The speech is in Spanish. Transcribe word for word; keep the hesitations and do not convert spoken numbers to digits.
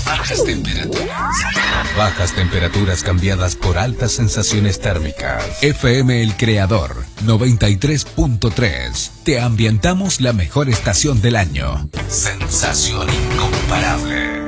Bajas temperaturas. Bajas temperaturas cambiadas por altas sensaciones térmicas. F M El Creador, noventa y tres punto tres. Te ambientamos la mejor estación del año. Sensación incomparable.